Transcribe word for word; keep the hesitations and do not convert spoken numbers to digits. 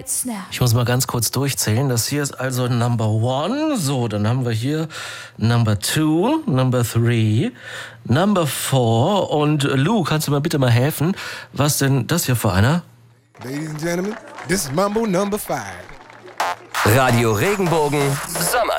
right now. Ich muss mal ganz kurz durchzählen. Das hier ist also Number One. So, dann haben wir hier Number Two, Number Three, Number Four. Und Lou, kannst du mir bitte mal helfen? Was denn das hier für einer? Ladies and gentlemen, this is Mambo Number Five. Radio Regenbogen Sommer.